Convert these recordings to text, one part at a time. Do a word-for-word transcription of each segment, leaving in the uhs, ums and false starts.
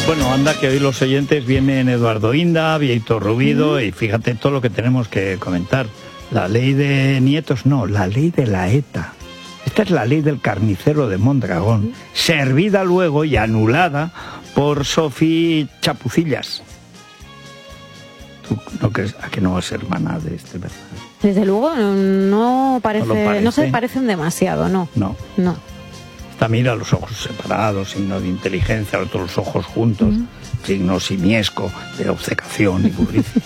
Bueno, anda que hoy los oyentes vienen Eduardo Inda, Vieito Rubido, mm. y fíjate todo lo que tenemos que comentar. La ley de nietos, no, la ley de la ETA. Esta es la ley del carnicero de Mondragón, mm. servida luego y anulada por Sofía Chapucillas. ¿Tú no crees a que no es hermana de este verdad? Desde luego no parece, no, parece. no se parecen demasiado, ¿no? No. No. Esta mira los ojos separados, signo de inteligencia, los otros ojos juntos, mm. signo simiesco de obcecación y burrice.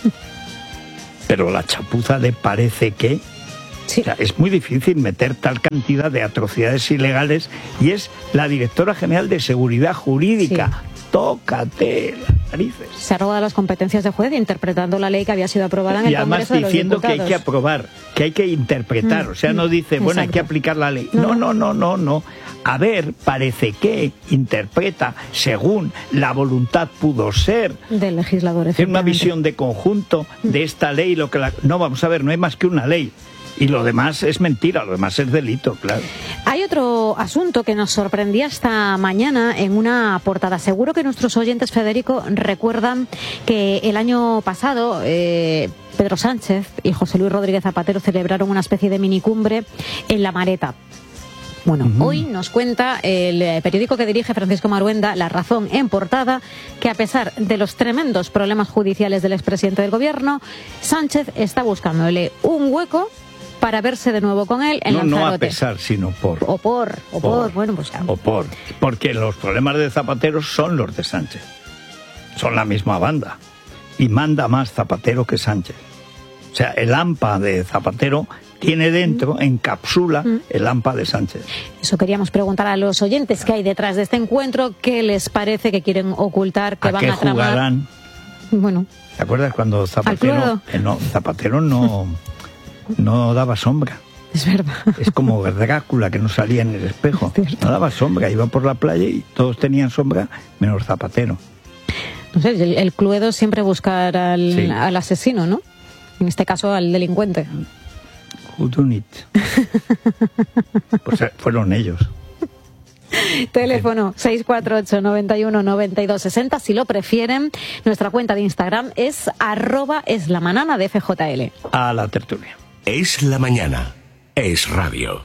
Pero la chapuza le parece que... Sí. O sea, es muy difícil meter tal cantidad de atrocidades ilegales y es la directora general de Seguridad Jurídica. Sí. Tócate las narices. Se ha robado las competencias de juez interpretando la ley que había sido aprobada en el Congreso de los Diputados. Y además diciendo que hay que aprobar, que hay que interpretar. Mm. O sea, no dice, bueno, Exacto. hay que aplicar la ley. No, no, no, no, no. A ver, parece que interpreta según la voluntad pudo ser del legislador. Es una visión de conjunto de esta ley. Lo que la... No, vamos a ver, no hay más que una ley. Y lo demás es mentira, lo demás es delito, claro. Hay otro asunto que nos sorprendía esta mañana en una portada. Seguro que nuestros oyentes, Federico, recuerdan que el año pasado eh, Pedro Sánchez y José Luis Rodríguez Zapatero celebraron una especie de minicumbre en La Mareta. Bueno, uh-huh. hoy nos cuenta el periódico que dirige Francisco Maruenda, La Razón, en portada, que a pesar de los tremendos problemas judiciales del expresidente del gobierno, Sánchez está buscándole un hueco para verse de nuevo con él en no, Lanzarote. No a pesar, sino por. O por, o por, por bueno, pues claro. O por. Porque los problemas de Zapatero son los de Sánchez. Son la misma banda. Y manda más Zapatero que Sánchez. O sea, el hampa de Zapatero tiene dentro, mm. encapsula mm. el hampa de Sánchez. Eso queríamos preguntar a los oyentes, ¿qué hay detrás de este encuentro? ¿Qué les parece que quieren ocultar? ¿Que ¿A van qué a tramar? jugarán? Bueno. ¿Te acuerdas cuando Zapatero... Eh, no, Zapatero no... No daba sombra. Es verdad. Es como Drácula, que no salía en el espejo. No daba sombra, iba por la playa y todos tenían sombra, menos Zapatero. No sé, el, el Cluedo siempre buscar al, sí. al asesino, ¿no? En este caso al delincuente. Who done it? Pues fueron ellos. Teléfono seis cuatro ocho, nueve uno, nueve dos seis cero. Si lo prefieren, nuestra cuenta de Instagram es arroba es la manana de F J L. A la tertulia. Es la mañana. Es radio.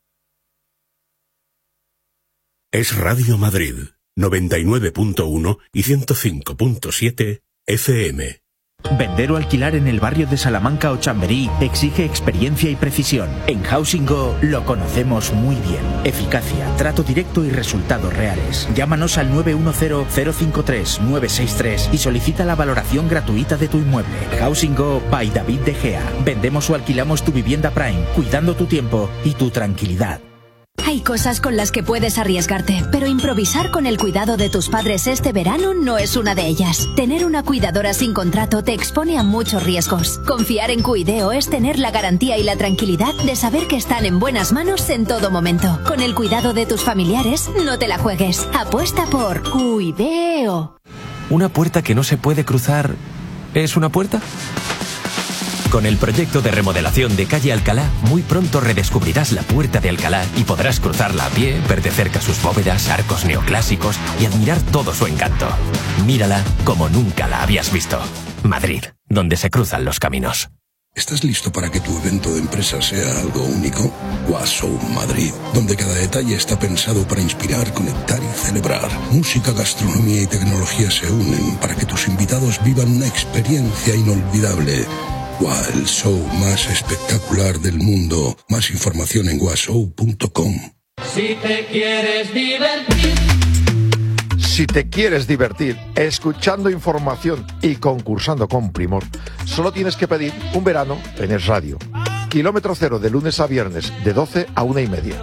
Es Radio Madrid, noventa y nueve punto uno y ciento cinco punto siete F M. Vender o alquilar en el barrio de Salamanca o Chamberí exige experiencia y precisión. En Housing Go lo conocemos muy bien. Eficacia, trato directo y resultados reales. Llámanos al nueve uno cero, cero cinco tres, nueve seis tres y solicita la valoración gratuita de tu inmueble. Housing Go by David De Gea. Vendemos o alquilamos tu vivienda Prime, cuidando tu tiempo y tu tranquilidad. Hay cosas con las que puedes arriesgarte, pero improvisar con el cuidado de tus padres este verano no es una de ellas. Tener una cuidadora sin contrato te expone a muchos riesgos. Confiar en Cuideo es tener la garantía y la tranquilidad de saber que están en buenas manos en todo momento. Con el cuidado de tus familiares, no te la juegues. Apuesta por Cuideo. ¿Una puerta que no se puede cruzar es una puerta? Con el proyecto de remodelación de calle Alcalá, muy pronto redescubrirás la Puerta de Alcalá y podrás cruzarla a pie, ver de cerca sus bóvedas, arcos neoclásicos y admirar todo su encanto. Mírala como nunca la habías visto. Madrid, donde se cruzan los caminos. ¿Estás listo para que tu evento de empresa sea algo único? Washow Madrid, donde cada detalle está pensado para inspirar, conectar y celebrar. Música, gastronomía y tecnología se unen para que tus invitados vivan una experiencia inolvidable. El show más espectacular del mundo. Más información en washow punto com. Si te quieres divertir. Si te quieres divertir escuchando información y concursando con Primor, solo tienes que pedir un verano en Es Radio. Kilómetro cero de lunes a viernes, de doce a una y media.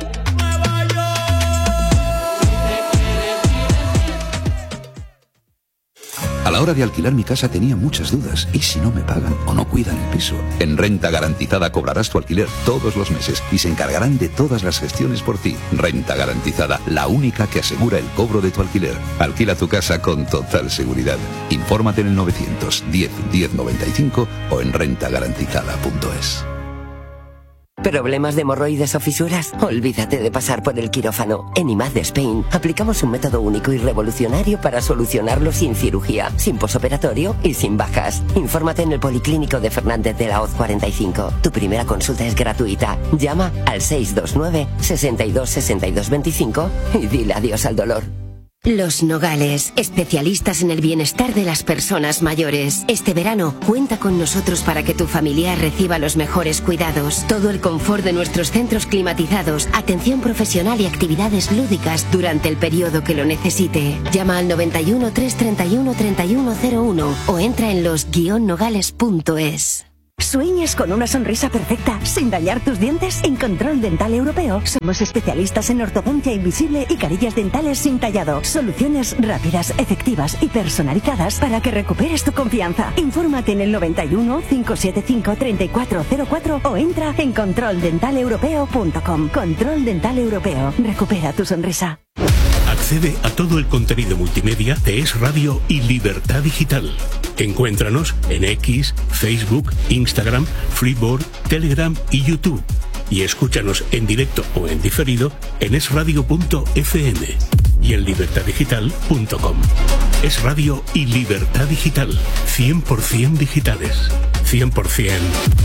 A la hora de alquilar mi casa tenía muchas dudas. ¿Y si no me pagan o no cuidan el piso? En Renta Garantizada cobrarás tu alquiler todos los meses y se encargarán de todas las gestiones por ti. Renta Garantizada, la única que asegura el cobro de tu alquiler. Alquila tu casa con total seguridad. Infórmate en el novecientos diez, diez noventa y cinco o en renta garantizada punto es. ¿Problemas de hemorroides o fisuras? Olvídate de pasar por el quirófano. En I M A D Spain aplicamos un método único y revolucionario para solucionarlo sin cirugía, sin posoperatorio y sin bajas. Infórmate en el Policlínico de Fernández de la Hoz cuarenta y cinco. Tu primera consulta es gratuita. Llama al seis dos nueve, sesenta y dos, sesenta y dos veinticinco y dile adiós al dolor. Los Nogales, especialistas en el bienestar de las personas mayores. Este verano, cuenta con nosotros para que tu familiar reciba los mejores cuidados. Todo el confort de nuestros centros climatizados, atención profesional y actividades lúdicas durante el periodo que lo necesite. Llama al noventa y uno, trescientos treinta y uno, treinta y uno cero uno o entra en los guion nogales punto es. ¿Sueñas con una sonrisa perfecta sin dañar tus dientes? En Control Dental Europeo somos especialistas en ortodoncia invisible y carillas dentales sin tallado. Soluciones rápidas, efectivas y personalizadas para que recuperes tu confianza. Infórmate en el noventa y uno, cinco siete cinco, treinta y cuatro cero cuatro o entra en control dental europeo punto com. Control Dental Europeo. Recupera tu sonrisa. Accede a todo el contenido multimedia de Es Radio y Libertad Digital. Encuéntranos en X, Facebook, Instagram, Freeboard, Telegram y YouTube. Y escúchanos en directo o en diferido en es radio punto efe eme y en libertad digital punto com. Es Radio y Libertad Digital. cien por ciento digitales. cien por ciento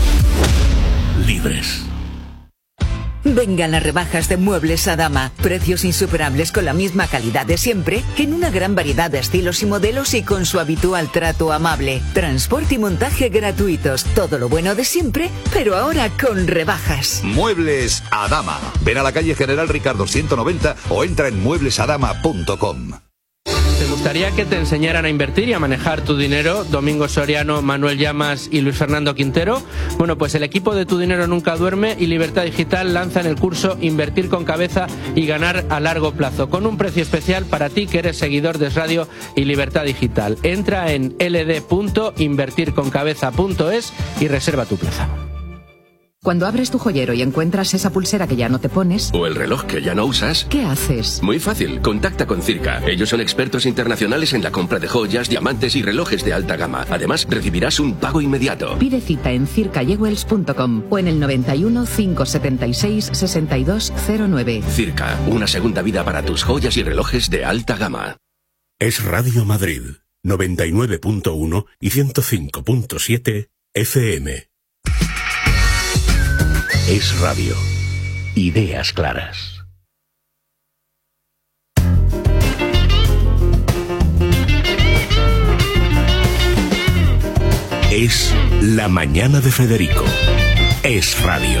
libres. Vengan las rebajas de Muebles Adama. Precios insuperables con la misma calidad de siempre, en una gran variedad de estilos y modelos y con su habitual trato amable. Transporte y montaje gratuitos. Todo lo bueno de siempre, pero ahora con rebajas. Muebles Adama. Ven a la calle General Ricardo ciento noventa o entra en muebles adama punto com. ¿Te gustaría que te enseñaran a invertir y a manejar tu dinero? Domingo Soriano, Manuel Llamas y Luis Fernando Quintero. Bueno, pues el equipo de Tu Dinero Nunca Duerme y Libertad Digital lanzan el curso Invertir con Cabeza y Ganar a Largo Plazo, con un precio especial para ti que eres seguidor de Es Radio y Libertad Digital. Entra en ele de punto invertir con cabeza punto es y reserva tu plaza. Cuando abres tu joyero y encuentras esa pulsera que ya no te pones... O el reloj que ya no usas... ¿Qué haces? Muy fácil, contacta con Circa. Ellos son expertos internacionales en la compra de joyas, diamantes y relojes de alta gama. Además, recibirás un pago inmediato. Pide cita en circa jewels punto com o en el noventa y uno, cinco setenta y seis, sesenta y dos cero nueve. Circa, una segunda vida para tus joyas y relojes de alta gama. Es Radio Madrid, noventa y nueve punto uno y ciento cinco punto siete efe eme. Es Radio. Ideas claras. Es La Mañana de Federico. Es Radio.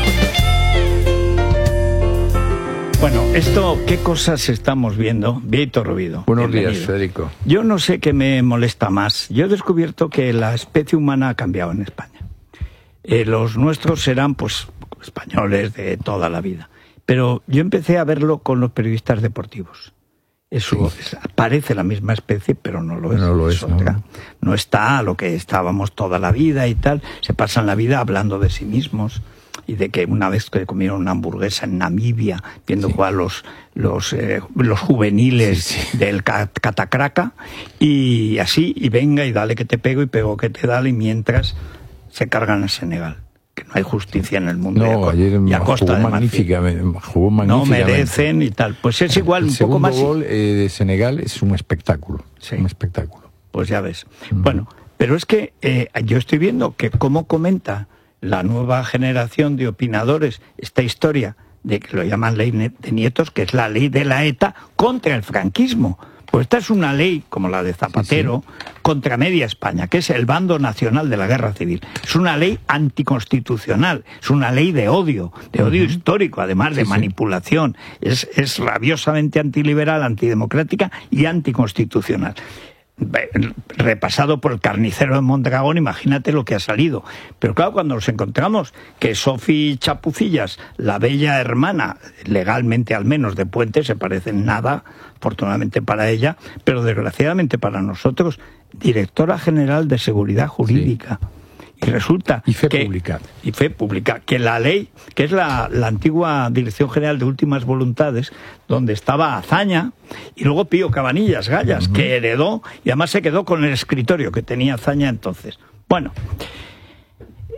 Bueno, esto, ¿qué cosas estamos viendo? Vieito Rubido. Buenos bienvenido. días, Federico. Yo no sé qué me molesta más. Yo he descubierto que la especie humana ha cambiado en España. Eh, los nuestros serán, pues, españoles de toda la vida. Pero yo empecé a verlo con los periodistas deportivos. Eso sí. es, parece la misma especie, pero no lo es. No lo es, es otra. No. no está a lo que estábamos toda la vida y tal. Se pasan la vida hablando de sí mismos y de que una vez que comieron una hamburguesa en Namibia, viendo sí. jugar los los eh, los juveniles sí, sí. del Catacraca y así, y venga y dale que te pego y pego que te dale, y mientras se cargan a Senegal. Que no hay justicia en el mundo. No, y a, ayer y a costa jugó, de magníficamente, jugó magníficamente. No merecen y tal. Pues es igual, el un poco más. El segundo gol eh, de Senegal es un espectáculo. Sí. Un espectáculo. Pues ya ves. Mm. Bueno, pero es que eh, yo estoy viendo que cómo comenta la nueva generación de opinadores esta historia de que lo llaman ley de Nietos, que es la ley de la ETA contra el franquismo. Pues esta es una ley, como la de Zapatero, sí, sí. contra media España, que es el bando nacional de la guerra civil. Es una ley anticonstitucional, es una ley de odio, de odio uh-huh. histórico, además sí, de manipulación. Sí. Es, es rabiosamente antiliberal, antidemocrática y anticonstitucional. Repasado por el carnicero de Mondragón, imagínate lo que ha salido. Pero claro, cuando nos encontramos que Sofi Chapucillas, la bella hermana, legalmente al menos de Puente, se parecen nada, afortunadamente para ella, pero desgraciadamente para nosotros, directora general de Seguridad Jurídica. Sí. Y resulta y fe que, pública. Y fe pública, que la ley, que es la, la antigua Dirección General de Últimas Voluntades, donde estaba Azaña, y luego Pío Cabanillas Gallas, uh-huh. que heredó, y además se quedó con el escritorio que tenía Azaña entonces. Bueno,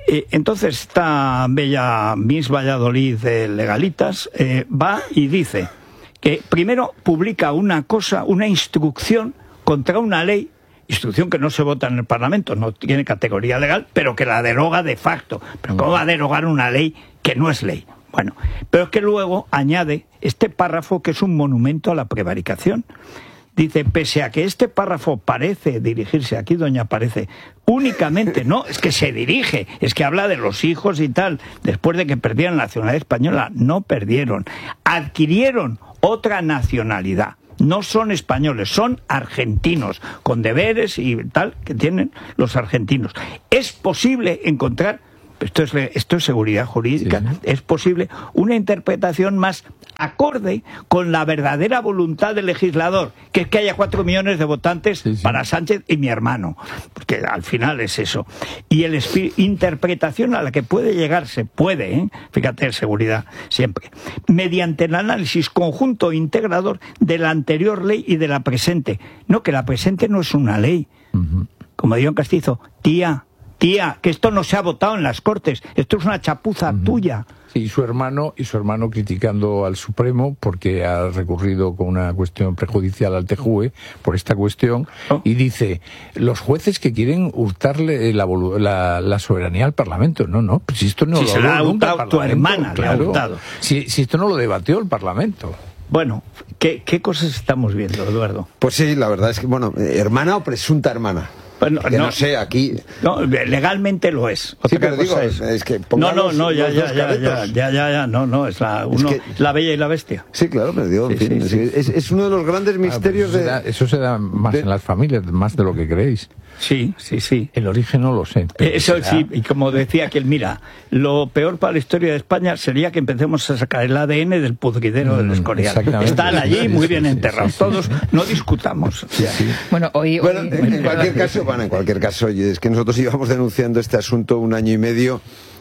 Eh, entonces esta bella Miss Valladolid de Legalitas eh, va y dice que primero publica una cosa, una instrucción contra una ley, instrucción que no se vota en el Parlamento, no tiene categoría legal, pero que la deroga de facto. ¿Pero cómo va a derogar una ley que no es ley? Bueno, pero es que luego añade este párrafo que es un monumento a la prevaricación. Dice, pese a que este párrafo parece dirigirse, aquí doña parece, únicamente, no, es que se dirige, es que habla de los hijos y tal, después de que perdieron la nacionalidad española, no perdieron, adquirieron otra nacionalidad. No son españoles, son argentinos, con deberes y tal que tienen los argentinos. Es posible encontrar, esto es, esto es seguridad jurídica, sí, es posible una interpretación más acorde con la verdadera voluntad del legislador, que es que haya cuatro millones de votantes sí, sí. para Sánchez y mi hermano, porque al final es eso. Y la interpretación a la que puede llegar, se puede, ¿eh? Fíjate, seguridad siempre, mediante el análisis conjunto e integrador de la anterior ley y de la presente. No, que la presente no es una ley. Uh-huh. Como dijo Castizo, tía, tía, que esto no se ha votado en las Cortes, esto es una chapuza uh-huh. tuya. Sí, y su hermano y su hermano criticando al Supremo porque ha recurrido con una cuestión prejudicial al T J U E por esta cuestión oh. y dice, los jueces que quieren hurtarle la, la, la soberanía al Parlamento. No, no, pues si esto no si lo se la ha hurtado tu hermana, claro. Le ha hurtado. Si, si esto no lo debatió el Parlamento. Bueno, ¿qué, ¿qué cosas estamos viendo, Eduardo? Pues sí, la verdad es que, bueno, hermana o presunta hermana. Bueno, que no, no sé, aquí... No, legalmente lo es. Sí, pero digo, es, es que no, no, no, ya, ya, ya, ya, ya, ya, ya, no, no, es la, uno, es que, la bella y la bestia. Sí, claro, pero digo, sí, en fin, sí, sí. Es, es uno de los grandes misterios ah, eso, de, se da, eso se da más de, en las familias, más de lo que creéis. Sí, sí, sí. El origen no lo sé. Eso sí, y como decía aquel, mira, lo peor para la historia de España sería que empecemos a sacar el A D N del pudridero mm, del Escorial. Están allí sí, muy sí, bien sí, enterrados sí, sí, todos, sí. No discutamos. Sí, sí. Bueno, hoy... Bueno, hoy... en, en cualquier caso, bueno, en cualquier caso, es que nosotros íbamos denunciando este asunto un año y medio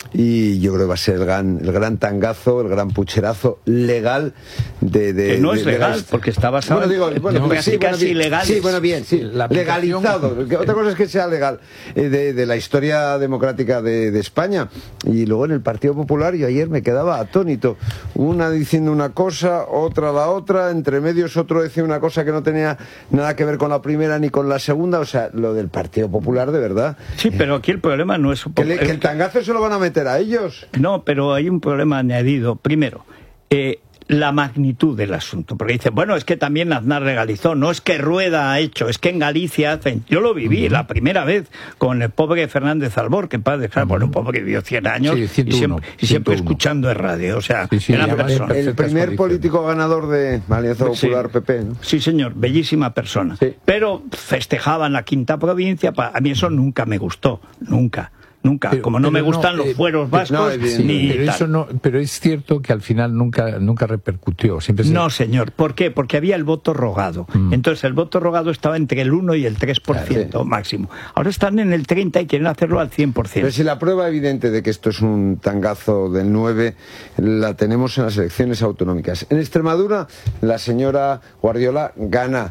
y yo creo que va a ser el gran, el gran tangazo, el gran pucherazo legal de... de que no de, es legal, de porque está basado bueno, digo, bueno, en pues prácticas sí, bueno, ilegales. Sí, bueno, bien, sí, la legalizado. Otra cosa es que sea legal eh, de, de la historia democrática de, de España. Y luego en el Partido Popular, yo ayer me quedaba atónito. Una diciendo una cosa, otra la otra, entre medios otro decía una cosa que no tenía nada que ver con la primera ni con la segunda. O sea, lo del Partido Popular, de verdad. Sí, pero aquí el problema no es... Que, le, que el tangazo se lo van a meter a ellos. No, pero hay un problema añadido. Primero, eh, la magnitud del asunto. Porque dicen, bueno, es que también Aznar legalizó, no es que Rueda ha hecho, es que en Galicia hacen... Yo lo viví uh-huh. la primera vez con el pobre Fernández Albor, que para dejar, uh-huh. bueno, un pobre que vivió cien años sí, ciento uno, y siempre, y siempre escuchando en radio. O sea, sí, sí, era persona. El primer político ganador de Alianza Popular sí, P P, ¿no? Sí, señor, bellísima persona. Sí. Pero festejaban la quinta provincia, a mí eso nunca me gustó, nunca. Nunca, pero, como no me gustan no, los fueros vascos, no, sí, ni pero, eso no, pero es cierto que al final nunca nunca repercutió. Siempre se... No, señor. ¿Por qué? Porque había el voto rogado. Mm. Entonces el voto rogado estaba entre el uno y el tres por ciento claro, sí. máximo. Ahora están en el treinta y quieren hacerlo al cien por ciento. Pero si la prueba evidente de que esto es un tangazo del nueve la tenemos en las elecciones autonómicas. En Extremadura, la señora Guardiola gana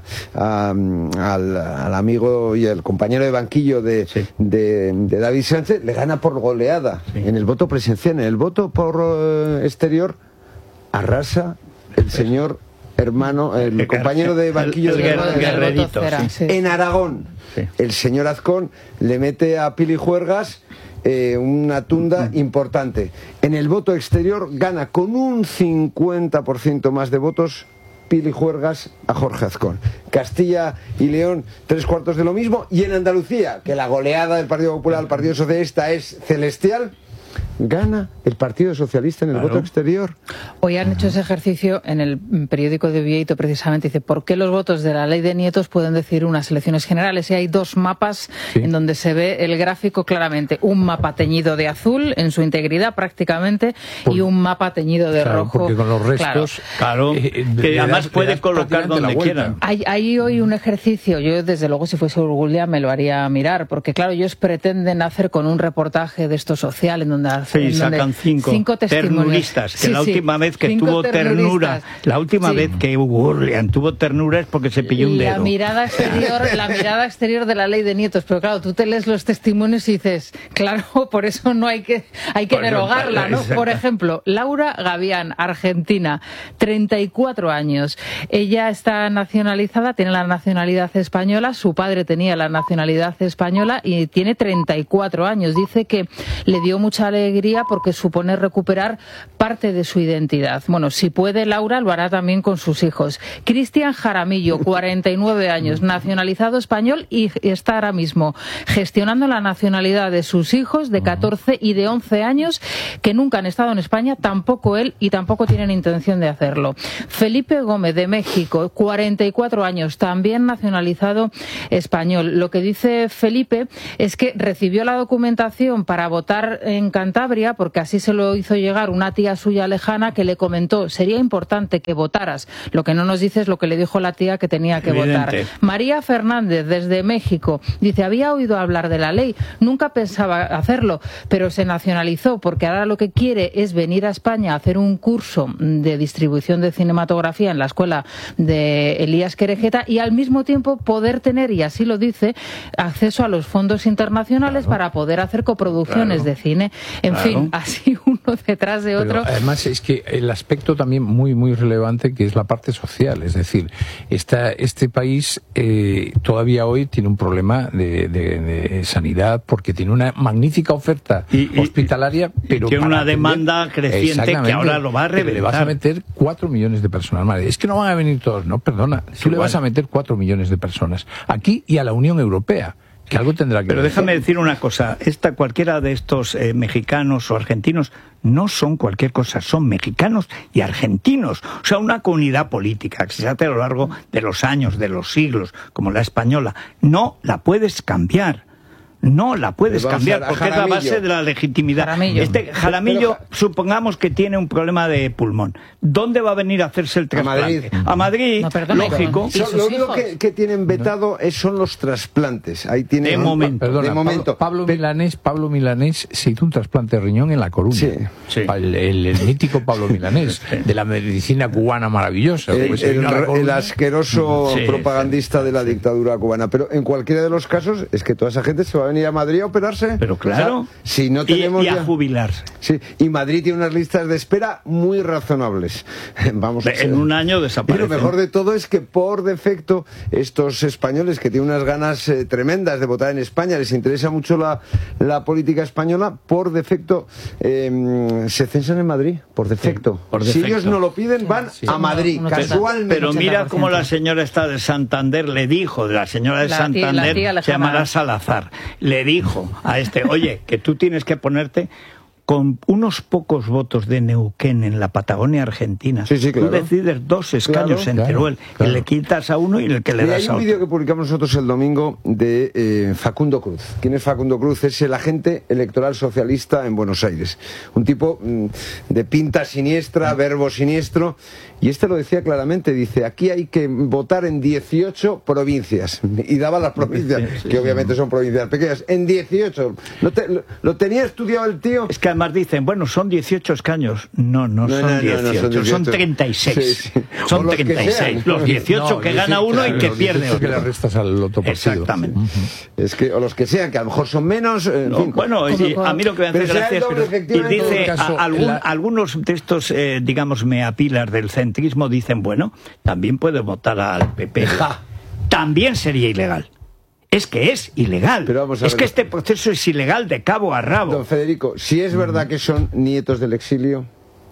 um, al, al amigo y el compañero de banquillo de, sí. de, de David Sánchez, le gana por goleada sí. en el voto presencial. En el voto por uh, exterior arrasa el señor hermano, el, el compañero de banquillo el, el, de el guerrerito, sí. Sí. En Aragón sí. el señor Azcón le mete a Pili Juergas eh, una tunda mm. importante. En el voto exterior gana con un cincuenta por ciento más de votos Pili Juergas a Jorge Azcón. Castilla y León, tres cuartos de lo mismo. Y en Andalucía, que la goleada del Partido Popular al Partido Socialista es celestial, gana el Partido Socialista en el claro. voto exterior. Hoy han hecho ese ejercicio en el periódico de Bieito, precisamente. Dice, ¿por qué los votos de la ley de nietos pueden decidir unas elecciones generales? Y hay dos mapas sí. en donde se ve el gráfico claramente. Un mapa teñido de azul, en su integridad prácticamente, por, y un mapa teñido de claro, rojo. Porque con los restos... Claro, claro eh, que además puede colocar donde quiera. Hay, hay hoy un ejercicio, yo desde luego si fuese Urgulia me lo haría mirar, porque claro, ellos pretenden hacer con un reportaje de esto social, en donde hermandad. Sí, sacan cinco, cinco ternuristas, que sí, la sí, última vez que cinco tuvo ternura, la última sí. vez que Gurlian tuvo ternura es porque se pilló un dedo. La mirada exterior, la mirada exterior de la ley de nietos, pero claro, tú te lees los testimonios y dices, claro, por eso no hay que hay que derogarla, ¿no? Por ejemplo, Laura Gavián, argentina, treinta y cuatro años. Ella está nacionalizada, tiene la nacionalidad española, su padre tenía la nacionalidad española y tiene treinta y cuatro años. Dice que le dio mucha alegría porque supone recuperar parte de su identidad. Bueno, si puede Laura, lo hará también con sus hijos. Cristian Jaramillo, cuarenta y nueve años, nacionalizado español y está ahora mismo gestionando la nacionalidad de sus hijos de catorce y de once años que nunca han estado en España, tampoco él y tampoco tienen intención de hacerlo. Felipe Gómez de México, cuarenta y cuatro años, también nacionalizado español. Lo que dice Felipe es que recibió la documentación para votar en Cantabria porque así se lo hizo llegar una tía suya lejana que le comentó, sería importante que votaras. Lo que no nos dice es lo que le dijo la tía que tenía que Evidente. votar. María Fernández, desde México, dice, había oído hablar de la ley, nunca pensaba hacerlo, pero se nacionalizó porque ahora lo que quiere es venir a España a hacer un curso de distribución de cinematografía en la escuela de Elías Querejeta y al mismo tiempo poder tener, y así lo dice, acceso a los fondos internacionales claro. para poder hacer coproducciones claro. de cine. En claro. fin, así uno detrás de otro. Pero además es que el aspecto también muy muy relevante que es la parte social, es decir, esta, este país eh, todavía hoy tiene un problema de, de, de sanidad porque tiene una magnífica oferta y, hospitalaria, y, pero y tiene una atender, demanda creciente que ahora lo va a reventar. Le vas a meter cuatro millones de personas. Madre, es que no van a venir todos, no, perdona, es tú igual. Le vas a meter cuatro millones de personas aquí y a la Unión Europea. Que algo tendrá que Pero ver. déjame decir una cosa, esta cualquiera de estos eh, mexicanos o argentinos no son cualquier cosa, son mexicanos y argentinos, o sea, una comunidad política que se hace a lo largo de los años, de los siglos, como la española, no la puedes cambiar. No la puedes cambiar porque es la base de la legitimidad. Jaramillo. Este Jaramillo, pero, supongamos que tiene un problema de pulmón. ¿Dónde va a venir a hacerse el trasplante? A Madrid. A Madrid, no, perdona, lógico. Son, lo único que, que tienen vetado es, son los trasplantes. Ahí tienen de momento. Perdona, de momento. Pablo, Pablo Milanés, Pablo Milanés se hizo un trasplante de riñón en La Coruña. Sí. sí. El, el, el mítico Pablo Milanés, de la medicina cubana maravillosa. El, pues, el, el asqueroso sí, propagandista sí, de la sí. dictadura cubana. Pero en cualquiera de los casos es que toda esa gente se va a venir a Madrid a operar. Pero claro, o sea, si no tenemos y, y a ya... jubilarse. Sí, y Madrid tiene unas listas de espera muy razonables. Vamos a en ser... un año desaparece. Y lo mejor de todo es que por defecto estos españoles que tienen unas ganas eh, tremendas de votar en España, les interesa mucho la, la política española, por defecto eh, se censan en Madrid, por defecto. Sí, por defecto. Si ellos no lo piden, van sí, a Madrid, no, no casualmente. Pero mira cómo la señora esta de Santander le dijo, la señora de la Santander, tía, tía, se llamará Salazar, le dijo a este, oye, que tú tienes que ponerte con unos pocos votos de Neuquén en la Patagonia Argentina. Sí, sí, claro. Tú decides dos escaños claro, en claro, Teruel, claro. y le quitas a uno y el que le y das hay a otro. un vídeo que publicamos nosotros el domingo de eh, Facundo Cruz. ¿Quién es Facundo Cruz? Es el agente electoral socialista en Buenos Aires. Un tipo mm, de pinta siniestra, verbo siniestro, y este lo decía claramente, dice, aquí hay que votar en dieciocho provincias. Y daba las provincias, sí, sí, que obviamente sí. son provincias pequeñas. En dieciocho. ¿Lo, te, lo, ¿Lo tenía estudiado el tío? Es que además dicen, bueno, son dieciocho escaños. No, no, no, son, no, dieciocho, no, no son dieciocho, son treinta y seis. Sí, sí. Son treinta y seis. Los dieciocho no, que gana uno claro, y que pierde otro. Que le restas al otro partido. Exactamente. Uh-huh. Es que, o los que sean, que a lo mejor son menos. En no, fin, bueno, y, a mí lo que me hace gracia es que y dice, caso, a, algún, la... algunos de estos, eh, digamos, meapilas del centrismo dicen, bueno, también puede votar al P P. También sería ilegal. Es que es ilegal. Pero vamos a es ver. que este proceso es ilegal de cabo a rabo. Don Federico, si es verdad que son nietos del exilio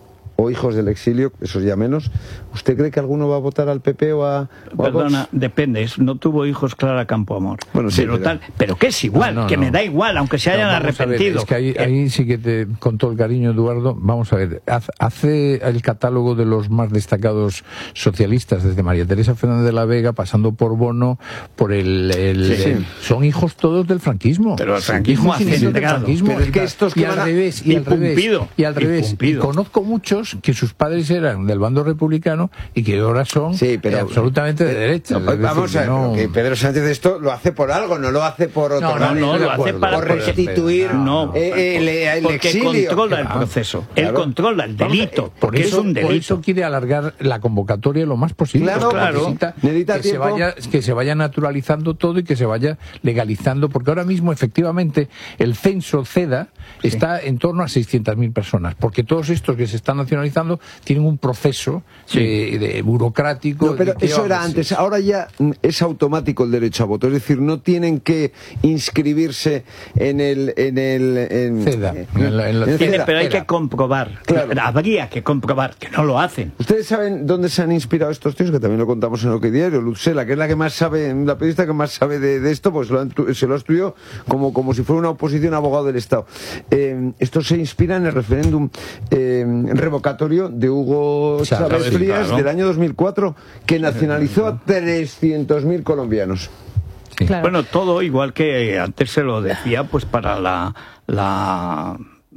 o hijos del exilio, eso ya menos, ¿usted cree que alguno va a votar al P P o a, o Perdona, a Vox? depende, no tuvo hijos Clara Campoamor. Bueno, sí, pero, pero... Tal, pero que es igual, no, no, que no. me da igual, aunque se hayan no, arrepentido. Ver, es que ahí, ahí sí que te, con todo el cariño, Eduardo, vamos a ver, hace el catálogo de los más destacados socialistas, desde María Teresa Fernández de la Vega, pasando por Bono, por el... el, sí, el sí. Son hijos todos del franquismo. Pero el franquismo hace del franquismo. Pero es que estos que y al a... revés, y, y al revés, y al revés. Y Y conozco muchos hijos que sus padres eran del bando republicano y que ahora son sí, pero, eh, absolutamente de derecha. No, vamos a ver, no... que Pedro Sánchez esto lo hace por algo, no lo hace por no, no, no, lo hace para por restituir no, eh, el, el porque exilio. controla el proceso, claro. Él controla el delito, por porque eso, es un delito. Por eso quiere alargar la convocatoria lo más posible. Claro, claro. Necesita, necesita que, se vaya, que se vaya naturalizando todo y que se vaya legalizando, porque ahora mismo efectivamente el censo CEDA sí. está en torno a seiscientas mil personas, porque todos estos que se están nacionalizando tienen un proceso sí. de, de burocrático. No, pero eso era antes, ahora ya es automático el derecho a voto, es decir, no tienen que inscribirse en el en el en, CEDA, en, en la, en la Tiene, CEDA, pero hay CEDA. que comprobar, claro. habría que comprobar que no lo hacen. ¿Ustedes saben dónde se han inspirado estos tíos? Que también lo contamos en lo que diario, Lucela, que es la que más sabe, la periodista que más sabe de, de esto, pues lo han, se lo ha estudiado como, como si fuera una oposición abogado del Estado. Eh, esto se inspira en el referéndum eh, revocatorio de Hugo Chávez, Chávez Frías claro. del año dos mil cuatro, que nacionalizó a trescientos mil colombianos. Sí. Claro. Bueno, todo igual que antes se lo decía, pues para la... la...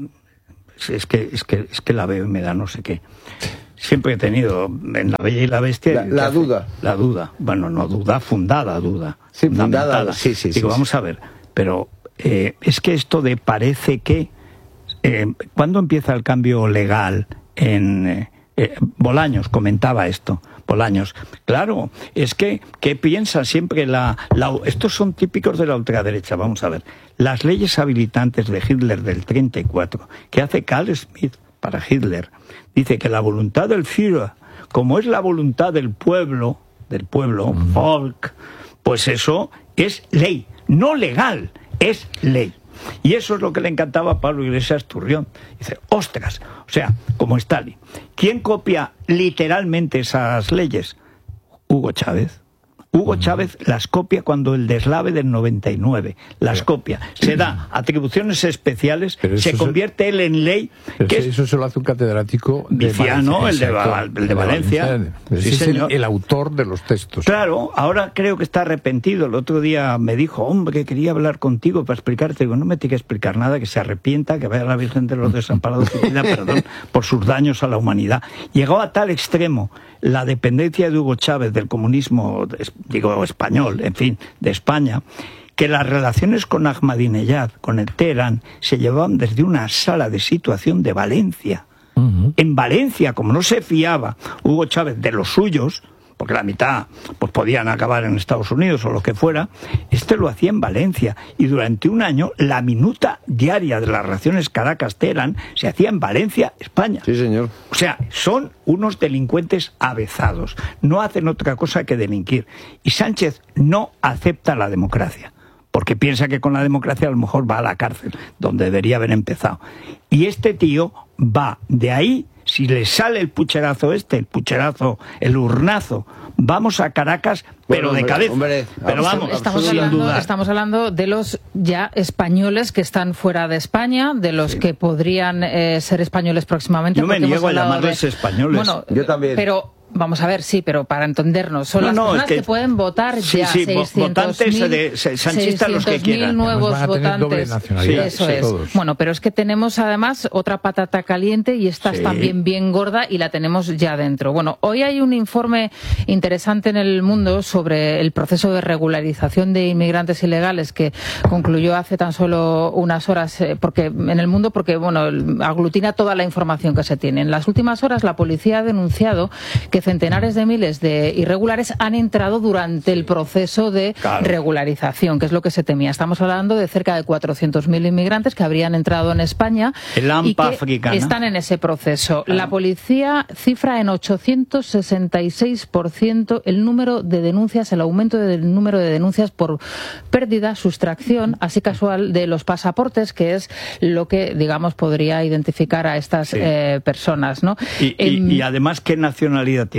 Es que, es que, es que la veo y me da no sé qué. Siempre he tenido en La Bella y la Bestia... La, la duda. La duda. Bueno, no duda, fundada duda. Sí, fundada. Sí, sí, Digo, sí, vamos sí. a ver, pero eh, es que esto de parece que... Eh, ¿Cuándo empieza el cambio legal en... Eh, eh, Bolaños comentaba esto. Bolaños. Claro, es que, ¿qué piensa siempre la, la... Estos son típicos de la ultraderecha, vamos a ver. Las leyes habilitantes de Hitler del treinta y cuatro, que hace Carl Schmitt para Hitler, dice que la voluntad del Führer, como es la voluntad del pueblo, del pueblo, mm. Volk, pues eso es ley, no legal, es ley. Y eso es lo que le encantaba a Pablo Iglesias Turrión. Dice, ostras, o sea, como Stalin. ¿Quién copia literalmente esas leyes? Hugo Chávez. Hugo Chávez las copia cuando el deslave del noventa y nueve. Las copia. Se da atribuciones especiales, se convierte se... él en ley. Pero que eso es... se lo hace un catedrático de Viciano, Valencia, el, de Val... el de Valencia. Valencia. Sí, es señor. El, el autor de los textos. Claro, ahora creo que está arrepentido. El otro día me dijo, hombre, que quería hablar contigo para explicarte. Digo, no me tiene que explicar nada, que se arrepienta, que vaya a la Virgen de los Desamparados y pida perdón por sus daños a la humanidad. Llegó a tal extremo la dependencia de Hugo Chávez del comunismo, digo, español, en fin, de España, que las relaciones con Ahmadinejad, con el Teherán, se llevaban desde una sala de situación de Valencia. Uh-huh. En Valencia, como no se fiaba Hugo Chávez de los suyos, porque la mitad pues podían acabar en Estados Unidos o lo que fuera, este lo hacía en Valencia. Y durante un año, la minuta diaria de las relaciones Caracas-Teherán se hacía en Valencia, España. Sí, señor. O sea, son unos delincuentes avezados. No hacen otra cosa que delinquir. Y Sánchez no acepta la democracia, porque piensa que con la democracia a lo mejor va a la cárcel, donde debería haber empezado. Y este tío va de ahí. Si le sale el pucherazo este, el pucherazo, el urnazo, vamos a Caracas, pero bueno, de hombre, cabeza. Hombre, pero vamos, estamos sin hablando, dudar. estamos hablando de los ya españoles que están fuera de España, de los sí. que podrían eh, ser españoles próximamente. Yo me niego a llamarles de... españoles. Bueno, yo también. Pero vamos a ver, sí, pero para entendernos, son no, las no, personas es que... que pueden votar sí, ya sí, seiscientos mil de sanchistas los que quieran. nuevos van a tener votantes. Doble nacionalidad, Eso sí, es. Todos. Bueno, pero es que tenemos además otra patata caliente y esta sí. es también bien gorda y la tenemos ya dentro. Bueno, hoy hay un informe interesante en El Mundo sobre el proceso de regularización de inmigrantes ilegales que concluyó hace tan solo unas horas, eh, porque en El Mundo, porque bueno, aglutina toda la información que se tiene. En las últimas horas la policía ha denunciado que centenares de miles de irregulares han entrado durante el proceso de claro. regularización, que es lo que se temía. Estamos hablando de cerca de cuatrocientos mil inmigrantes que habrían entrado en España el y que africana. están en ese proceso. Claro. La policía cifra en ochocientos sesenta y seis por ciento el número de denuncias, el aumento del número de denuncias por pérdida, sustracción, así casual, de los pasaportes, que es lo que, digamos, podría identificar a estas sí. eh, personas, ¿no? Y, y, um, y además, ¿qué nacionalidad tiene?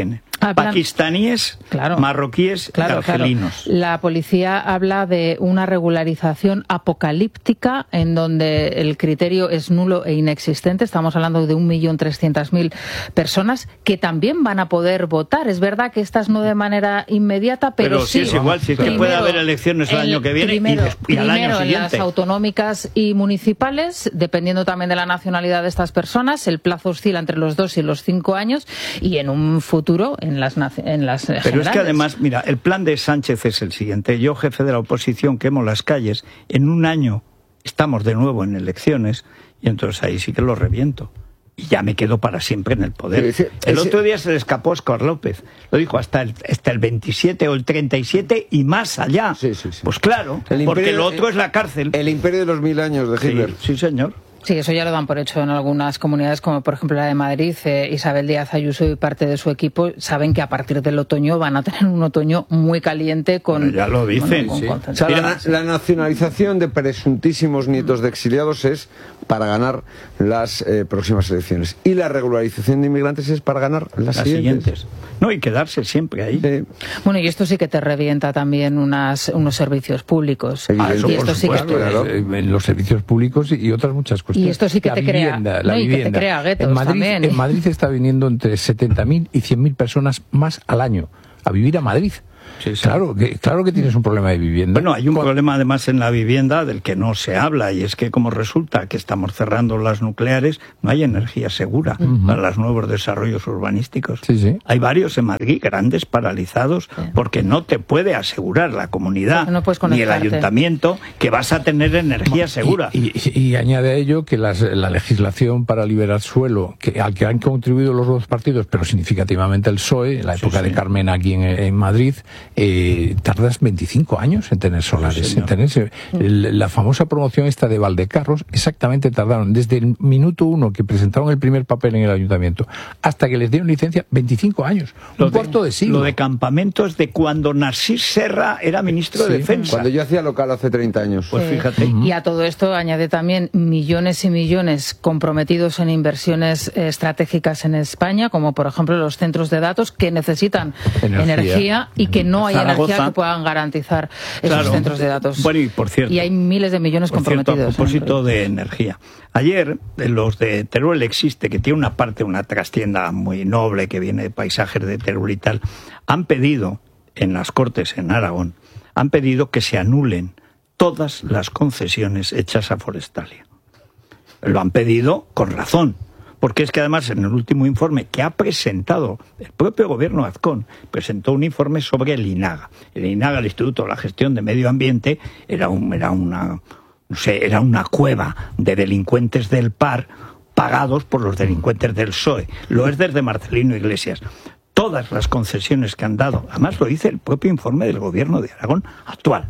pakistaníes, claro, marroquíes claro, y argelinos. Claro. La policía habla de una regularización apocalíptica en donde el criterio es nulo e inexistente. Estamos hablando de un millón trescientas mil personas que también van a poder votar. Es verdad que estas no de manera inmediata, pero, pero sí. sí es igual, si es que puede haber elecciones el año que viene primero, y, después, y al año primero siguiente. En las autonómicas y municipales, dependiendo también de la nacionalidad de estas personas, el plazo oscila entre los dos y los cinco años y en un futuro en las, en las Pero generales. es que además, mira, el plan de Sánchez es el siguiente. Yo, jefe de la oposición, quemo las calles. En un año estamos de nuevo en elecciones y entonces ahí sí que lo reviento. Y ya me quedo para siempre en el poder. Ese, ese... El otro día se le escapó a Óscar López. Lo dijo hasta el, hasta el veintisiete o el treinta y siete y más allá. Sí, sí, sí. Pues claro, el porque imperio, lo otro es la cárcel. El imperio de los mil años de Hitler. Sí, sí señor. Sí, eso ya lo dan por hecho en algunas comunidades, como por ejemplo la de Madrid. Eh, Isabel Díaz Ayuso y parte de su equipo saben que a partir del otoño van a tener un otoño muy caliente con... Pero ya lo dicen. Bueno, con sí. O sea, la, la nacionalización de presuntísimos nietos de exiliados es para ganar las eh, próximas elecciones. Y la regularización de inmigrantes es para ganar las, las siguientes. siguientes. No, y quedarse siempre ahí. Sí. Bueno, y esto sí que te revienta también unas, unos servicios públicos. Ah, eso, y esto sí supuesto, que... claro. En los servicios públicos y otras muchas cuestiones. Y esto sí que la te vivienda, crea, la no, y vivienda. que te crea guetos en Madrid, también. En Madrid está viniendo entre setenta mil y cien mil personas más al año a vivir a Madrid. Sí, sí. Claro, que, claro que tienes un problema de vivienda. Bueno, hay un problema además en la vivienda del que no se habla, y es que como resulta que estamos cerrando las nucleares, no hay energía segura uh-huh. para los nuevos desarrollos urbanísticos. Sí, sí. Hay varios en Madrid, grandes, paralizados, sí. porque no te puede asegurar la comunidad no ni el ayuntamiento que vas a tener energía segura. Y, y, y añade a ello que las, la legislación para liberar suelo, que, al que han contribuido los dos partidos, pero significativamente el P S O E, en la época sí, sí. de Carmen aquí en, en Madrid, Eh, tardas veinticinco años en tener solares, sí, en tener el, la famosa promoción esta de Valdecarros, exactamente tardaron desde el minuto uno que presentaron el primer papel en el ayuntamiento hasta que les dieron licencia veinticinco años, lo un de, cuarto de siglo. Lo de campamentos de cuando Narcís Serra era ministro sí, de Defensa. Cuando yo hacía local hace treinta años. Pues fíjate. Uh-huh. Y a todo esto añade también millones y millones comprometidos en inversiones eh, estratégicas en España, como por ejemplo los centros de datos que necesitan energía, energía y que no hay Zaragoza. energía que puedan garantizar esos claro. centros de datos. Bueno, y por cierto, y hay miles de millones por comprometidos. Cierto, a propósito de energía. Ayer, los de Teruel Existe, que tiene una parte, una trastienda muy noble que viene de paisajes de Teruel y tal, han pedido en las Cortes en Aragón, han pedido que se anulen todas las concesiones hechas a Forestalia. Lo han pedido con razón. Porque es que además en el último informe que ha presentado el propio gobierno Azcón, presentó un informe sobre el INAGA. El INAGA, el Instituto de la Gestión de Medio Ambiente, era, un, era, una, no sé, era una cueva de delincuentes del P A R pagados por los delincuentes del P S O E. Lo es desde Marcelino Iglesias. Todas las concesiones que han dado, además lo dice el propio informe del gobierno de Aragón actual.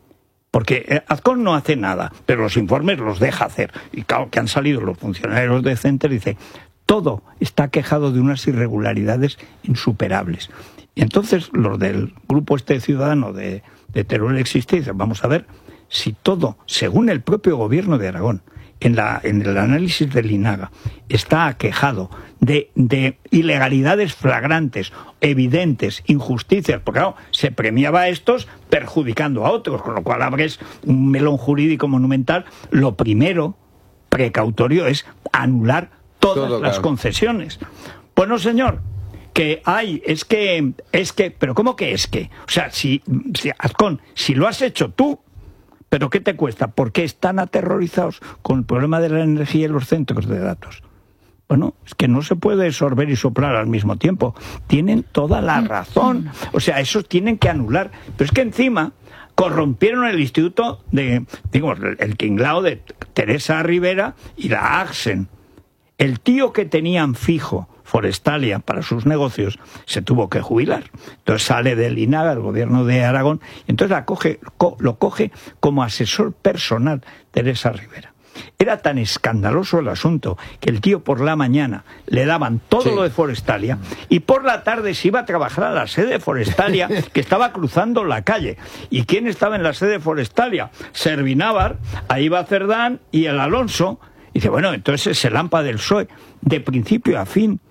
Porque Azcón no hace nada, pero los informes los deja hacer. Y claro, que han salido los funcionarios de Center y dice, todo está quejado de unas irregularidades insuperables. Y entonces los del grupo este ciudadano de, de Teruel Existe dicen, vamos a ver si todo, según el propio gobierno de Aragón, en, la, en el análisis del INAGA, está aquejado de, de ilegalidades flagrantes, evidentes, injusticias, porque claro, se premiaba a estos perjudicando a otros, con lo cual abres un melón jurídico monumental. Lo primero, precautorio, es anular todas Todo, las claro. concesiones. Pues no, señor, que hay, es que, es que, pero ¿cómo que es que? O sea, si, si Azcón, si lo has hecho tú, ¿pero qué te cuesta? ¿Por qué están aterrorizados con el problema de la energía y los centros de datos? Bueno, es que no se puede sorber y soplar al mismo tiempo. Tienen toda la razón. O sea, esos tienen que anular. Pero es que encima corrompieron el instituto de, digamos, el tinglao de Teresa Rivera y la Axen. El tío que tenían fijo, Forestalia, para sus negocios, se tuvo que jubilar. Entonces sale del INAGA, el gobierno de Aragón, y entonces la coge, co, lo coge como asesor personal Teresa Rivera. Era tan escandaloso el asunto que el tío por la mañana le daban todo sí. lo de Forestalia y por la tarde se iba a trabajar a la sede de Forestalia que estaba cruzando la calle. ¿Y quién estaba en la sede de Forestalia? Servinávar, ahí va Cerdán y el Alonso. Y dice, bueno, entonces es el AMPA del P S O E de principio a fin.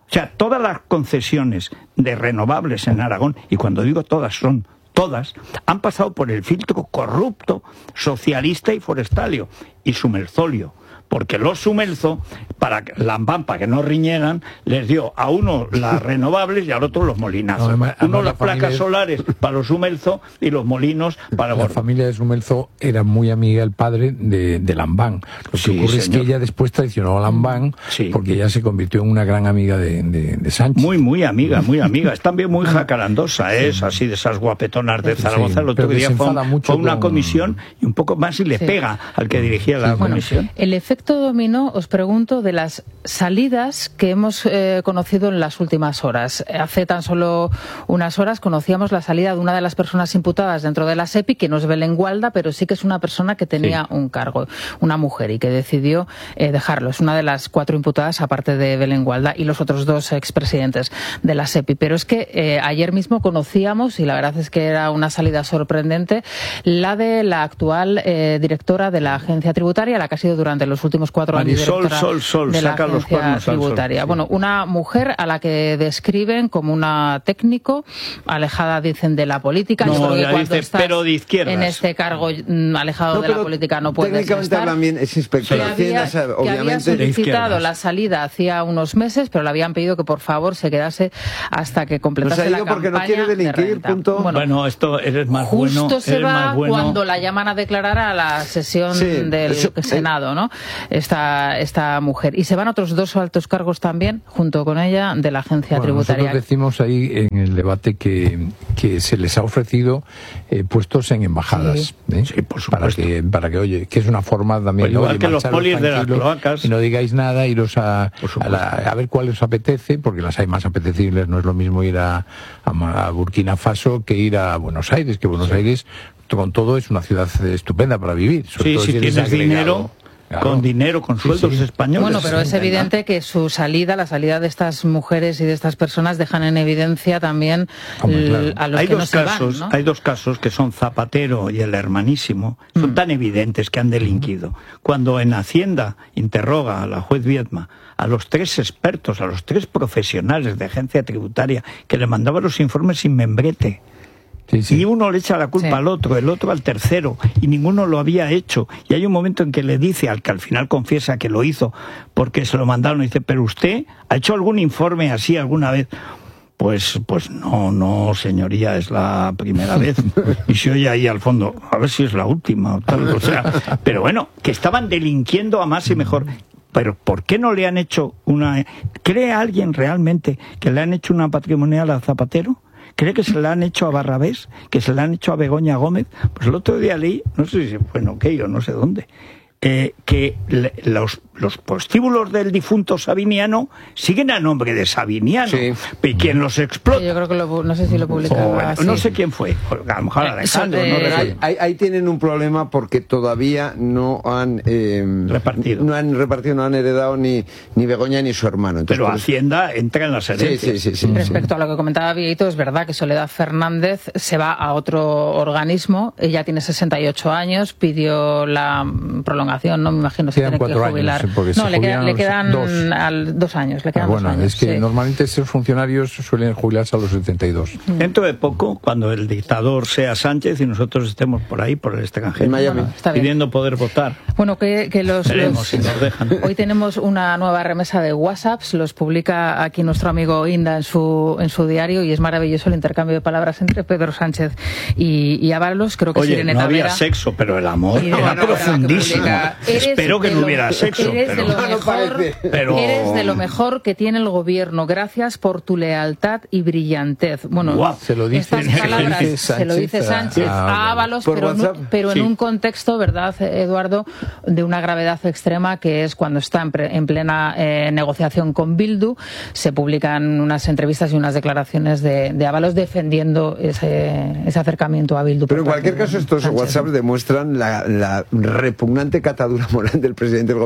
O sea, todas las concesiones de renovables en Aragón, y cuando digo todas son todas, han pasado por el filtro corrupto, socialista y forestalio, y sumelzolio. Porque los Sumelzo, para Lambán, para que no riñeran, les dio a uno las renovables y al otro los molinazos. No, además, uno las placas solares para los Sumelzo y los molinos para la Gordo. Familia de Sumelzo era muy amiga del padre de, de Lambán. Lo que Sí, ocurre señor. es que ella después traicionó a Lambán Sí. porque ella se convirtió en una gran amiga de, de, de Sánchez. Muy, muy amiga, muy amiga. Es también muy jacarandosa, ¿eh? Es así de esas guapetonas de Zaragoza. Sí, El otro pero que día se fue, enfada mucho fue una con- comisión y un poco más y le Sí. pega al que dirigía la Bueno, comisión. el efecto dominó, os pregunto, de las salidas que hemos eh, conocido en las últimas horas. Hace tan solo unas horas conocíamos la salida de una de las personas imputadas dentro de la SEPI, que no es Belén Gualda, pero sí que es una persona que tenía Sí. un cargo, una mujer, y que decidió eh, dejarlo. Es una de las cuatro imputadas, aparte de Belén Gualda y los otros dos expresidentes de la SEPI. Pero es que eh, ayer mismo conocíamos, y la verdad es que era una salida sorprendente, la de la actual eh, directora de la agencia tributaria, la que ha sido durante los últimos cuatro años Marisol directora Sol Sol, de la saca los agencia cuernos al sol. tributaria. Sí. Bueno, una mujer a la que describen como una técnico, alejada, dicen, de la política. No, Yo creo que ya cuando dice, estás pero de izquierdas. en este cargo mm, alejado No, de la pero política no puedes técnicamente estar. hablan bien, es inspector Que de había, Hacienda, que había obviamente. solicitado la salida hacía unos meses, pero le habían pedido que por favor se quedase hasta que completase No se ha la ido porque no campaña quiere de delinquir, renta. punto. Bueno, Bueno, esto eres más bueno. justo se eres va más bueno. cuando la llaman a declarar a la sesión Sí, del eso- Senado, ¿no? Esta, esta mujer. Y se van otros dos altos cargos también, junto con ella, de la agencia Bueno, tributaria. nosotros decimos ahí en el debate que, que se les ha ofrecido eh, puestos en embajadas. ¿eh? Sí, por para supuesto. que para que oye, que es una forma también Pues igual oye, que los marcharos polis de las tranquilos cloacas. y no digáis nada, iros a, Por a, supuesto. la- a ver cuál os apetece, porque las hay más apetecibles. No es lo mismo ir a, a Ma- a Burkina Faso que ir a Buenos Aires, que Buenos Aires con todo es una ciudad estupenda para vivir. sobre Sí, todo si eres tienes agregado. dinero, Claro. con dinero, con Sí, sueldos sí. españoles. Bueno, pero es Venga. evidente que su salida, la salida de estas mujeres y de estas personas, dejan en evidencia también Hombre, l- claro. a los hay que dos no se casos, van, ¿no? hay dos casos que son Zapatero y el hermanísimo, son Mm. tan evidentes que han delinquido. Cuando en Hacienda interroga a la juez Viedma a los tres expertos, a los tres profesionales de agencia tributaria que le mandaban los informes sin membrete. Sí, sí. Y uno le echa la culpa Sí. al otro, el otro al tercero, y ninguno lo había hecho. Y hay un momento en que le dice al que al final confiesa que lo hizo porque se lo mandaron, y dice, pero usted ha hecho algún informe así alguna vez. Pues, pues no, no, señoría, es la primera vez. Y se oye ahí al fondo, a ver si es la última o tal. O sea, pero bueno, que estaban delinquiendo a más y mejor. Pero ¿por qué no le han hecho una... ¿Cree alguien realmente que le han hecho una patrimonial a Zapatero? ¿Cree que se la han hecho a Barrabés? ¿Que se la han hecho a Begoña Gómez? Pues el otro día leí, no sé si fue en OK o no sé dónde, eh, que le- los, los prostíbulos del difunto Sabiniano siguen a nombre de Sabiniano. Sí. ¿Y quién los explota? Yo creo que lo, no sé si lo publicaba O, bueno, así. no sé quién fue, a lo mejor Eh, Alejandro, sobre- no Pero ahí, recuerdo. ahí- ahí tienen un problema porque todavía no han eh, Repartido. no han repartido, no han heredado ni, ni Begoña ni su hermano. Entonces, Pero por eso- Hacienda entra en las sí, herencias. sí, sí, sí, sí. Respecto a lo que comentaba Vieito, es verdad que Soledad Fernández se va a otro organismo. Ella tiene sesenta y ocho años, pidió la mm, prolongación, no me imagino si Quedan tiene que cuatro años, jubilar. sí, porque no, se le, quedan, jubilan le los quedan dos. al- dos años. Le Ah, quedan bueno, dos años, es que sí. normalmente esos funcionarios suelen jubilarse a los setenta y dos. Dentro de poco, cuando el dictador sea Sánchez y nosotros estemos por ahí, por el extranjero, En Miami. Bueno, está bien. pidiendo poder votar. Bueno, que, que los, Veremos los- si nos dejan. Hoy tenemos una nueva remesa de WhatsApps, los publica aquí nuestro amigo Inda en su en su diario, y es maravilloso el intercambio de palabras entre Pedro Sánchez y, y Ábalos. Creo que Oye, Irene no había Tavera- sexo, pero el amor Irene era Tavera, profundísimo. que publica, "Eres Espero que de no lo- hubiera sexo, Eres pero... de lo No mejor, parece. Pero- eres de lo mejor que tiene el gobierno. Gracias por tu lealtad y brillantez. Bueno, Guau, se lo dice- estas se lo palabras dice se lo dice Sánchez Sánchez a- a Ábalos, ¿Por pero, en un, WhatsApp? pero Sí. en un contexto, ¿verdad, Eduardo?, de una gravedad extrema, que es cuando está en, pre- en plena eh, negociación con Bildu. Se publican unas entrevistas y unas declaraciones de, de Ábalos defendiendo ese, ese acercamiento a Bildu. Pero en por parte cualquier caso, de estos Sánchez. WhatsApp demuestran la, la repugnante catadura moral del presidente del gobierno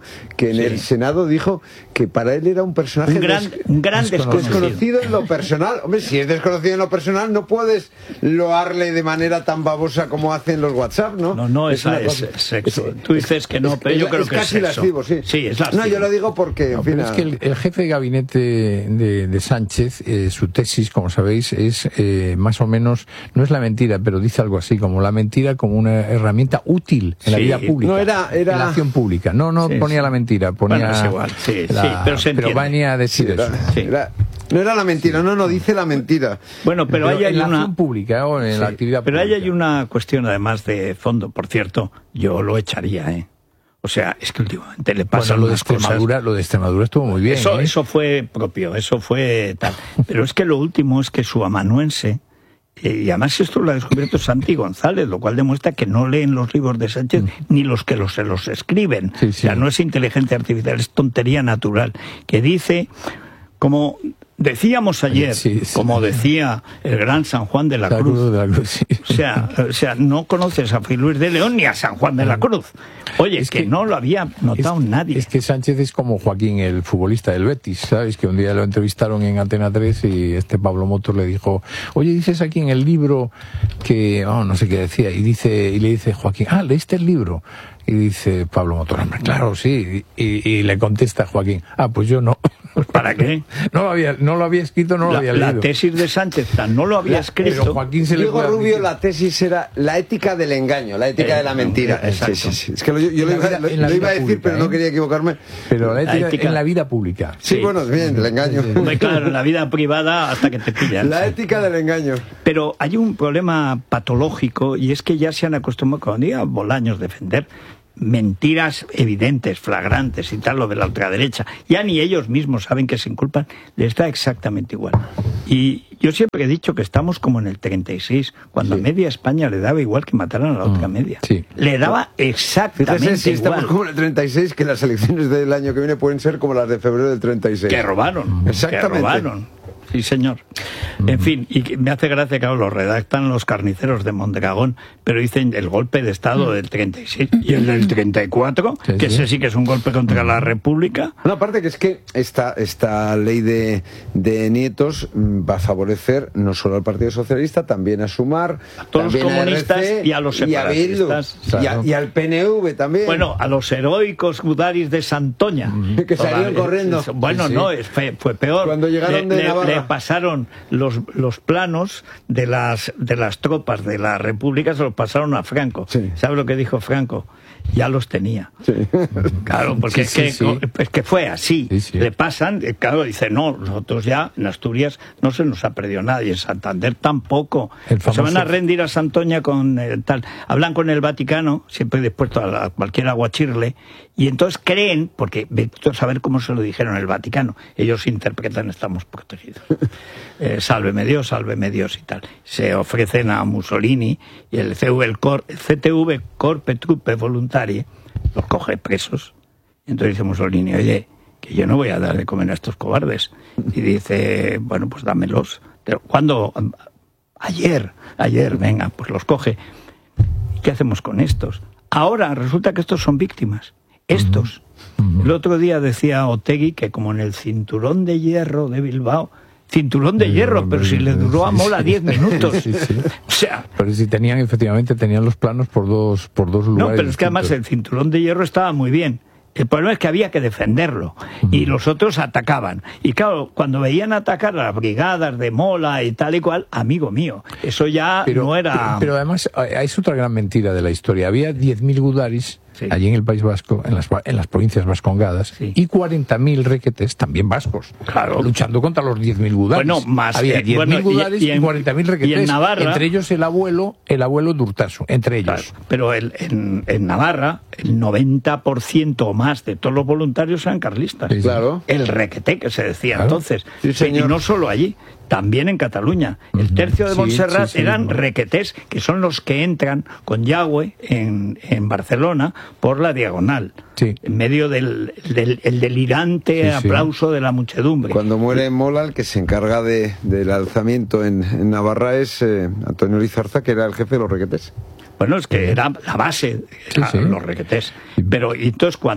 que en Sí. el Senado dijo que para él era un personaje Un gran, des- un gran desconocido. desconocido en lo personal. Hombre, si es desconocido en lo personal, no puedes loarle de manera tan babosa como hacen los WhatsApp, ¿no? No, no, esa una es cosa- sexo. Tú dices que no, pero es- yo creo es que casi es sexo. lascivo, sí. Sí, es lascivo. No, yo lo digo porque, en No, fin, pero es que el, el jefe de gabinete de, de Sánchez, eh, su tesis, como sabéis, es eh, más o menos, no es la mentira, pero dice algo así, como la mentira como una herramienta útil en la Sí. vida pública, No, era- era- en la acción pública. No, no Sí, ponía sí. la mentira, ponía Bueno, es igual, sí, la- sí, pero se entiende. venía a decir era- eso. Sí. era- no era la mentira, no, no, dice la mentira. Bueno, pero ahí hay en la una... acción pública o en Sí, la actividad pero ahí pública. hay una cuestión además de fondo. Por cierto, yo lo echaría, ¿eh? O sea, es que últimamente le pasa Bueno, lo de unas cosas... Extremadura, lo de Extremadura estuvo muy bien. Eso, ¿eh? eso fue propio, eso fue tal. Pero es que lo último es que su amanuense, eh, y además esto lo ha descubierto Santi González, lo cual demuestra que no leen los libros de Sánchez ni los que los, se los escriben. Sí, sí. O sea, no es inteligencia artificial, es tontería natural. Que dice, como decíamos ayer, Sí, sí. como decía el gran San Juan de la, La Cruz, Cruz de la Cruz, sí. o sea, o sea, no conoces a Fray Luis de León ni a San Juan de la Cruz. Oye, es que, no lo había notado es, nadie. Es que Sánchez es como Joaquín, el futbolista del Betis, ¿sabes? Que un día lo entrevistaron en Antena tres y este Pablo Motos le dijo, oye, dices aquí en el libro que, oh, no sé qué decía, y dice y le dice Joaquín, ah, ¿leíste el libro? Y dice Pablo Motos, hombre, claro, sí. Y, y le contesta Joaquín, ah, pues yo no. ¿Para qué? No lo había, no lo había escrito, no lo la, había la leído. tesis de Sánchez tan no lo había La- escrito. Pero Joaquín se le Diego puede Rubio, admitir. la tesis era la ética del engaño, la ética Eh, de la mentira. exacto. Sí, sí, sí. Es que lo- yo, yo En lo la iba, vida- lo- en la lo iba a vida decir, pública, pero no ¿eh? quería equivocarme. Pero la ética, La ética- en la vida pública. Sí, Sí. bueno, bien, el engaño. Hombre, claro, en la vida privada hasta que te pillan. La ética del engaño. Pero hay un problema patológico y es que ya se han acostumbrado, cuando diga Bolaños defender mentiras evidentes, flagrantes y tal, lo de la ultraderecha, ya ni ellos mismos saben que se inculpan, les da exactamente igual. Y yo siempre he dicho que estamos como en el treinta y seis, cuando Sí. a media España le daba igual que mataran a la otra media. sí. Le daba exactamente Fíjese si estamos igual. como en el treinta y seis, que las elecciones del año que viene pueden ser como las de febrero del treinta y seis. Que robaron. Exactamente. Que robaron. Sí, señor. En fin, y que me hace gracia que ahora lo redactan los carniceros de Mondragón, pero dicen el golpe de Estado del treinta y seis y el del treinta y cuatro, Sí, que sí. ese sí que es un golpe contra la República. No, aparte que es que esta, esta ley de, de nietos mm, va a favorecer no solo al Partido Socialista, también a Sumar, A todos los también comunistas R C, y a los y a Bildu, separatistas. y, a- Claro. y al P N V también. Bueno, a los heroicos gudaris de Santoña. Que salieron Todavía- corriendo. Bueno, Sí, sí. no, es- fue, fue peor. Cuando llegaron le, de le- Navarra. le pasaron los, los planos de las, de las tropas de la República, se los pasaron a Franco. Sí. ¿Sabe lo que dijo Franco? Ya los tenía. Sí. Claro, porque Sí, es, sí, que, sí. es que fue así. Sí, sí. Le pasan, eh, claro, dice, no, nosotros ya en Asturias no se nos ha perdido nadie, en Santander tampoco. El Pues se van a famoso- rendir a Santoña con eh, tal. Hablan con el Vaticano, siempre dispuesto a, la- a cualquier aguachirle, y entonces creen, porque vete tú a saber cómo se lo dijeron el Vaticano, ellos interpretan estamos protegidos. Eh, sálveme Dios, sálveme Dios y tal. Se ofrecen a Mussolini y el C V, el, Cor, el C T V, Corpe Truppe Voluntarie, los coge presos. Y entonces dice Mussolini, oye, que yo no voy a dar de comer a estos cobardes. Y dice, bueno, pues dámelos. Pero, ¿cuándo? Ayer, ayer, venga, pues los coge. ¿Y qué hacemos con estos? Ahora resulta que estos son víctimas. Estos. El otro día decía Otegi que como en el cinturón de hierro de Bilbao, cinturón de hierro, pero si le duró a Mola diez minutos. Sí, sí. O sea, Pero si tenían, efectivamente, tenían los planos por dos, por dos lugares. no, pero es que además el distintos. cinturón de hierro estaba muy bien. El problema es que había que defenderlo y los otros atacaban. Y claro, cuando veían atacar a las brigadas de Mola y tal y cual, amigo mío, eso ya Pero, no era... pero, pero además eh, es otra gran mentira de la historia. Había diez mil gudaris Sí. allí en el País Vasco, en las, en las provincias vascongadas, Sí. y cuarenta mil requetes, también vascos, Claro. luchando contra los diez mil gudaris. Bueno, más, Había eh, diez mil bueno, y- gudaris y y, en- cuarenta mil y en requetes, Navarra- entre ellos el abuelo, el abuelo Durtaso, entre ellos. Claro, pero el- en, en Navarra, el noventa por ciento o más de todos los voluntarios eran carlistas. Sí, sí. Claro. El requete que se decía Claro. entonces. Sí, señor. Y no solo allí, también en Cataluña. El tercio de Sí, Montserrat sí, sí, eran bueno. requetés, que son los que entran con Yahweh en, en Barcelona por la diagonal. Sí. En medio del, del el delirante Sí, sí. aplauso de la muchedumbre. Cuando muere Mola, el que se encarga de, del alzamiento en, en Navarra es eh, Antonio Lizarza, que era el jefe de los requetes. Bueno, es que era la base, Sí, era sí. los requetés. Pero y entonces cuando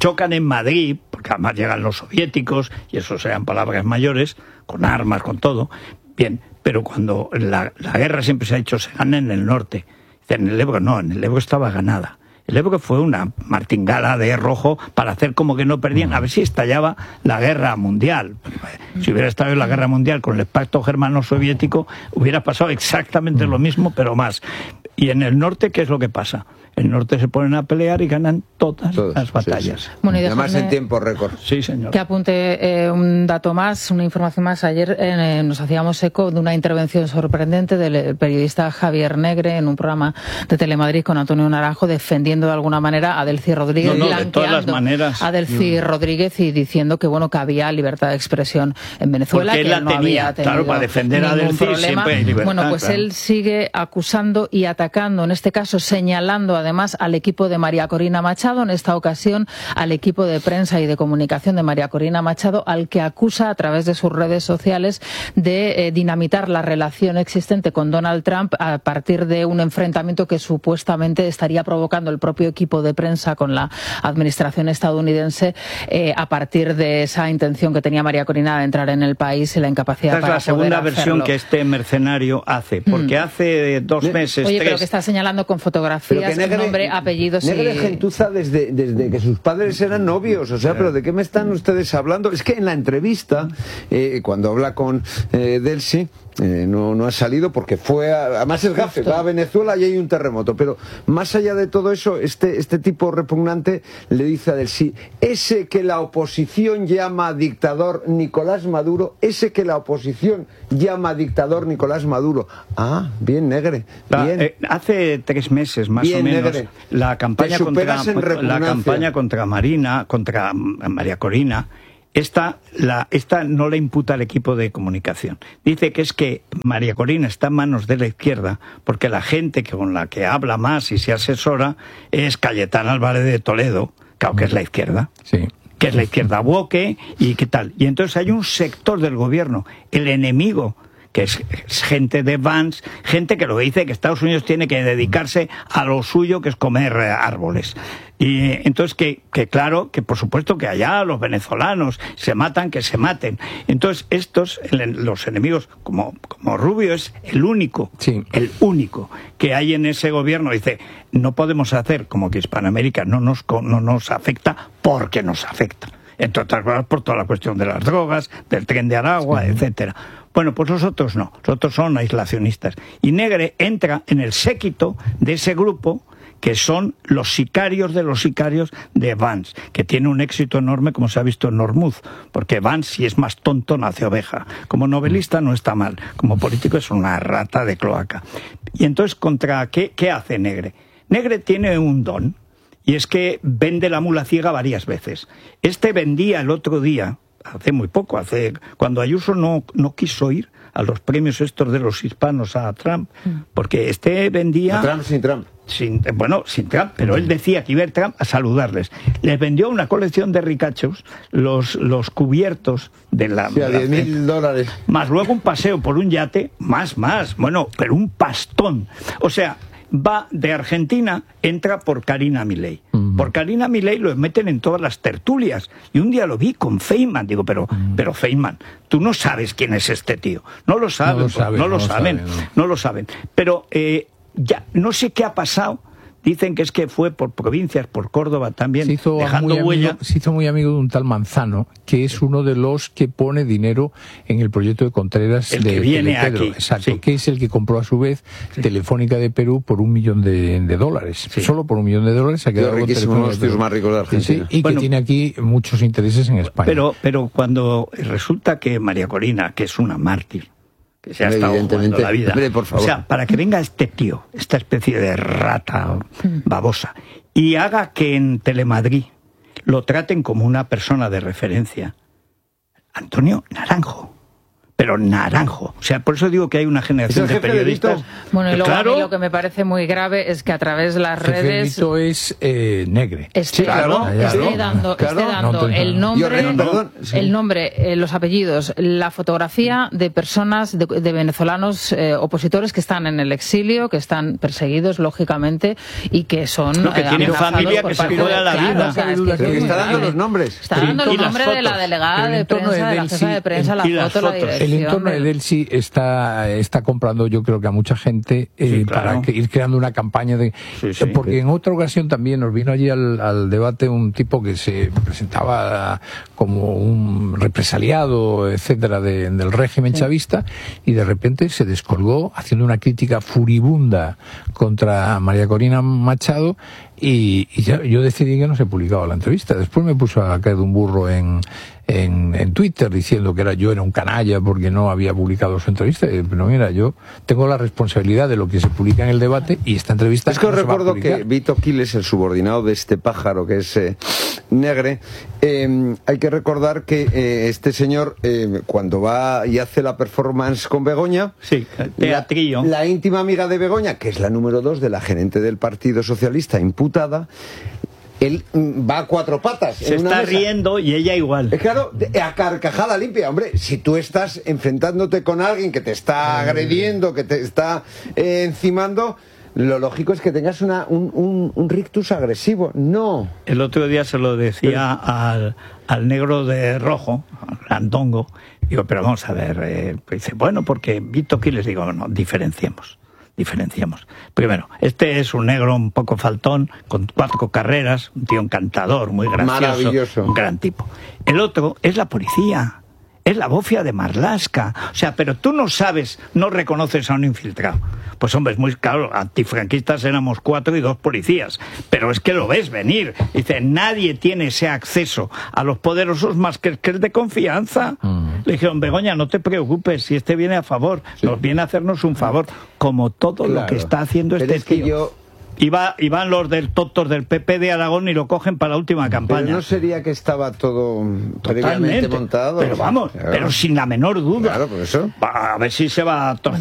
chocan en Madrid, porque además llegan los soviéticos, y eso sean palabras mayores, con armas, con todo, bien, pero cuando la, la guerra siempre se ha hecho, se gana en el norte. En el Ebro no, en el Ebro estaba ganada. El Ebro fue una martingala de rojo para hacer como que no perdían, a ver si estallaba la guerra mundial. Si hubiera estallado la guerra mundial con el pacto germano-soviético, hubiera pasado exactamente lo mismo, pero más. Y en el norte, ¿qué es lo que pasa? En el norte se ponen a pelear y ganan todas Todos, las batallas. Sí, sí. Bueno, y además en tiempo récord. Sí, señor. Que apunte eh, un dato más, una información más. Ayer eh, nos hacíamos eco de una intervención sorprendente del periodista Javier Negre en un programa de Telemadrid con Antonio Naranjo, defendiendo de alguna manera a Delcy Rodríguez, no, no, de todas las maneras. a Delcy mm. Rodríguez y diciendo que bueno que había libertad de expresión en Venezuela. Porque que él la no tenía, había claro, para defender a Delcy siempre hay libertad. Bueno, pues claro. él sigue acusando y atacando, en este caso señalando además al equipo de María Corina Machado, en esta ocasión al equipo de prensa y de comunicación de María Corina Machado, al que acusa a través de sus redes sociales de eh, dinamitar la relación existente con Donald Trump a partir de un enfrentamiento que supuestamente estaría provocando el propio equipo de prensa con la administración estadounidense eh, a partir de esa intención que tenía María Corina de entrar en el país y la incapacidad Esta para es la segunda poder versión hacerlo. que este mercenario hace, porque mm. hace dos meses, Oye, tres... pero que está señalando con fotografías, Negre, nombre, apellidos Negre y... gentuza desde, desde que sus padres eran novios, o sea, pero ¿de qué me están ustedes hablando? Es que en la entrevista, eh, cuando habla con eh, Delcy, eh, no, no ha salido porque fue, a, además es gafe, va a Venezuela y hay un terremoto, pero más allá de todo eso, este, este tipo repugnante le dice a Delcy, ese que la oposición llama dictador Nicolás Maduro, ese que la oposición llama dictador Nicolás Maduro. Ah, bien, Negre, bien. La, eh, hace tres meses más bien, o menos, Negre. la campaña contra la campaña contra Marina, contra María Corina, esta, la, esta no la imputa al equipo de comunicación. Dice que es que María Corina está en manos de la izquierda porque la gente que con la que habla más y se asesora es Cayetana Álvarez de Toledo, claro que es la izquierda. Sí. Que es la izquierda woke y qué tal. Y entonces hay un sector del gobierno, el enemigo, que es, es gente de Vance, gente que lo que dice que Estados Unidos tiene que dedicarse a lo suyo, que es comer eh, árboles. Y entonces que, que claro, que por supuesto que allá los venezolanos se matan, que se maten. Entonces estos, el, los enemigos, como, como Rubio es el único, sí. el único que hay en ese gobierno, dice, no podemos hacer como que Hispanoamérica no nos, no nos afecta porque nos afecta. Entre otras cosas por toda la cuestión de las drogas, del tren de Aragua, sí. etcétera. Bueno, pues los otros no, los otros son aislacionistas. Y Negre entra en el séquito de ese grupo que son los sicarios de los sicarios de Vance, que tiene un éxito enorme, como se ha visto en Normuth, porque Vance, si es más tonto, nace oveja. Como novelista no está mal, como político es una rata de cloaca. Y entonces, ¿contra qué, qué hace Negre? Negre tiene un don, y es que vende la mula ciega varias veces. Este vendía el otro día, hace muy poco, hace cuando Ayuso no, no quiso ir a los premios estos de los hispanos a Trump, porque este vendía... A Trump sin Trump. Sin, bueno, sin Trump, pero él decía que iba a ir Trump a saludarles. Les vendió una colección de ricachos, los, los cubiertos de la... Sí, a diez mil dólares. Más luego un paseo por un yate, más, más, bueno, pero un pastón. O sea, va de Argentina, entra por Karina Milei. Uh-huh. Por Karina Milei lo meten en todas las tertulias. Y un día lo vi con Feynman. Digo, pero, uh-huh. pero Feynman, tú no sabes quién es este tío. No lo saben, no lo, saben, no lo no saben, sabe, no. no lo saben. Pero eh, ya no sé qué ha pasado. Dicen que es que fue por provincias, por Córdoba también, se hizo dejando muy huella. Amigo, se hizo muy amigo de un tal Manzano, que es uno de los que pone dinero en el proyecto de Contreras el de que viene Pedro, aquí. Exacto, Sí. que es el que compró a su vez sí. Telefónica de Perú por un millón de, de dólares. Sí. Solo por un millón de dólares se ha quedado con Telefónica de Perú. Más ricos de Argentina. Sí, y bueno, que tiene aquí muchos intereses en España. Pero, pero cuando resulta que María Corina, que es una mártir, que se ha estado jugando la vida. Hombre, por favor. O sea, para que venga este tío, esta especie de rata babosa, y haga que en Telemadrid lo traten como una persona de referencia. Antonio Naranjo. pero naranjo. O sea, por eso digo que hay una generación de periodistas. De bueno, y luego claro, a mí lo que me parece muy grave es que a través de las jefe redes... Esto es eh, negre. Esté, sí, claro, esté claro, dando, claro, esté dando no, el nombre, Yo, perdón, sí. el nombre eh, los apellidos, la fotografía de personas, de, de venezolanos eh, opositores que están en el exilio, que están perseguidos, lógicamente, y que son... No, que eh, tienen familia que se juega la vida. O sea, es que que está dando los nombres. Está dando el nombre de la delegada de prensa, de la jefa de prensa, la foto, la dirección. El entorno de Delcy está, está comprando, yo creo que a mucha gente, eh, sí, claro. para que, ir creando una campaña de... Sí, sí, porque sí. en otra ocasión también nos vino allí al, al debate un tipo que se presentaba como un represaliado, etcétera, de, del régimen sí. chavista, y de repente se descolgó haciendo una crítica furibunda contra María Corina Machado, y, y ya, yo decidí que no se publicaba la entrevista. Después me puso a caer de un burro en, en, en Twitter diciendo que era yo era un canalla porque no había publicado su entrevista. Pero mira, yo tengo la responsabilidad de lo que se publica en el debate, y esta entrevista es que no os se va a recuerdo publicar. que Vito Quiles, el subordinado de este pájaro que es eh, Negre, eh, hay que recordar que eh, este señor eh, cuando va y hace la performance con Begoña, sí, teatrillo. La, la íntima amiga de Begoña, que es la número dos de la gerente del Partido Socialista imputada, él va a cuatro patas. Se en una está mesa. riendo y ella igual. Es claro, a carcajada limpia. Hombre, si tú estás enfrentándote con alguien que te está agrediendo, que te está eh, encimando, lo lógico es que tengas una, un, un, un rictus agresivo. No. El otro día se lo decía al, al negro de rojo, al Andongo. Digo, pero vamos a ver. Eh, pues dice, bueno, porque Vito Quiles, digo, no, diferenciemos. Diferenciamos. Primero, este es un negro un poco faltón, con cuatro carreras, un tío encantador, muy gracioso, maravilloso, un gran tipo. El otro es la policía, es la bofia de Marlaska. O sea, pero tú no sabes, no reconoces a un infiltrado. Pues hombre, es muy claro, antifranquistas éramos cuatro y dos policías, pero es que lo ves venir. Dice, nadie tiene ese acceso a los poderosos más que el que es de confianza. Mm. Le dijeron, Begoña, no te preocupes, si este viene a favor, sí. nos viene a hacernos un favor, como todo claro. lo que está haciendo este es que tío. Yo... Y, va, y van los del totos del P P de Aragón y lo cogen para la última campaña. Pero no sería que estaba todo previamente montado. Pero vamos, claro. pero sin la menor duda. Claro, por eso. A ver si se va a torcer